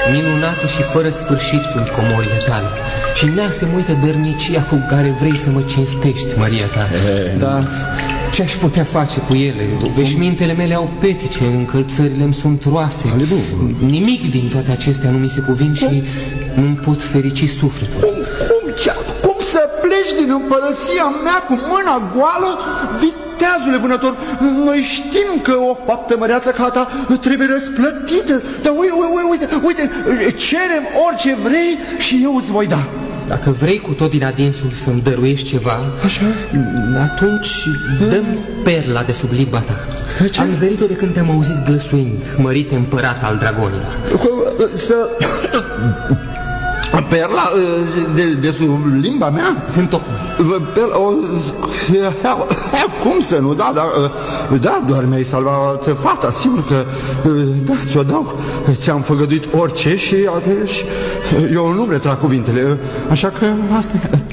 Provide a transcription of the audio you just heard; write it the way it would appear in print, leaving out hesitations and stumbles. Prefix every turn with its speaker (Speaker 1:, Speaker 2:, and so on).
Speaker 1: Minunate și fără sfârșit sunt comorile tale și neasă uită dărnicia cu care vrei să mă cinstești, Maria ta. Dar ce aș putea face cu ele? Veșmintele mele au petice, încălțările îmi sunt roase. Nimic din toate acestea nu mi se cuvine și nu-mi pot ferici sufletul.
Speaker 2: Cum să pleci din împărăția mea cu mâna goală? Viteazule vânător, noi știm că o faptă măreață ca ta trebuie răsplătită. Dar uite, cerem orice vrei și eu îți voi da.
Speaker 1: Dacă vrei cu tot din adinsul să-mi dăruiești ceva, așa, atunci dăm perla de sub limba ta. Am zărit-o de când te-am auzit glăsuind, mărite împărat al dragonilor.
Speaker 2: Perla de sub limba mea?
Speaker 1: Întocmai.
Speaker 2: Cum să nu? Da, doar mi-ai salvat fata. Sigur că da, ți-o dau. Ți-am făgăduit orice și atunci eu nu retrag cuvintele. Așa că asta e.